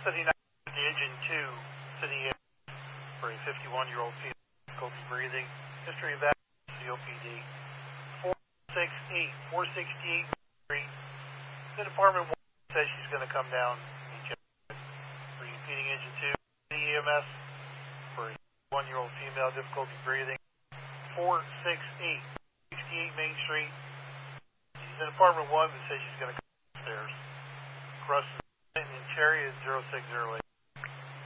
City 9, the engine 2, City 8, for a 51-year-old female, difficulty breathing, history of accident, COPD. 468 Street. The Department 1 says she's going to come down and check. Repeating engine 2, City EMS, for a 1-year-old female, difficulty breathing. 468 Main Street. She's in Department 1 that says she's going to come upstairs. Cross and Cherry is 0608.